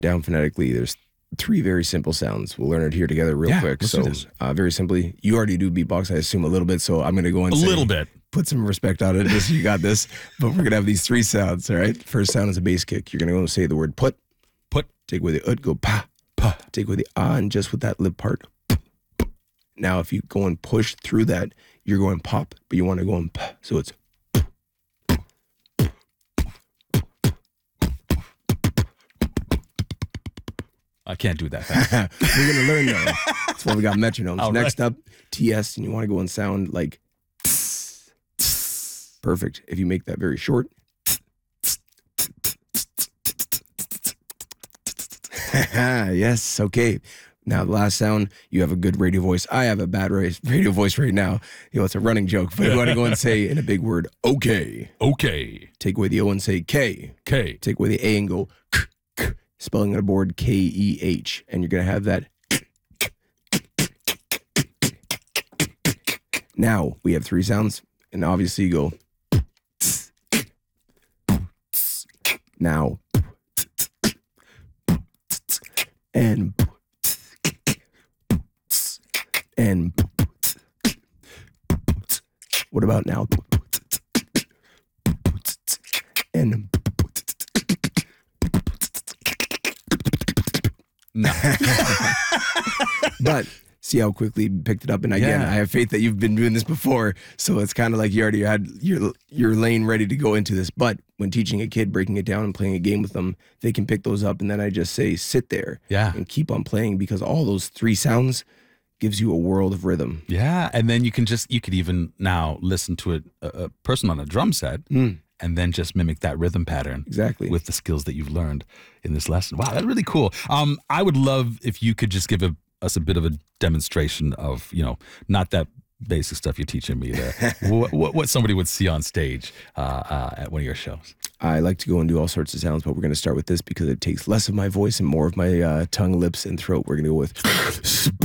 down phonetically, there's 3 very simple sounds. We'll learn it here together real quick. Let's So do this. very simply, you already do beatbox, I assume, a little bit. So I'm going to go and A say, little bit. put some respect on it. Just you got this. But we're going to have these 3 sounds, all right? First sound is a bass kick. You're going to go and say the word put. Put. Take away the ut, go pa, pa. Take away the ah, and just with that lip part. Now, if you go and push through that, you're going pop, but you want to go and pa. So it's I can't do that fast. we're going to learn though. That's why we got metronomes. All Next right. up, TS, and you want to go and sound like perfect. If you make that very short. Yes, okay. Now, the last sound, you have a good radio voice. I have a bad radio voice right now. It's a running joke, but you want to go and say in a big word, okay. Okay. Take away the O and say K. K. Take away the A and go k, k, spelling on a board K-E-H. And you're going to have that. Now, we have 3 sounds, and obviously you go now and what about now? And No. but see how quickly you picked it up. And again, Yeah. I have faith that you've been doing this before. So it's kind of like you already had your lane ready to go into this. But when teaching a kid, breaking it down and playing a game with them, they can pick those up. And then I just say, sit there Yeah. and keep on playing, because all those 3 sounds gives you a world of rhythm. Yeah. And then you could even now listen to a person on a drum set and then just mimic that rhythm pattern. Exactly. With the skills that you've learned in this lesson. Wow, that's really cool. I would love if you could just give us a bit of a demonstration of, not that basic stuff you're teaching me there. what somebody would see on stage at one of your shows. I like to go and do all sorts of sounds, but we're going to start with this because it takes less of my voice and more of my tongue, lips, and throat. We're going to go with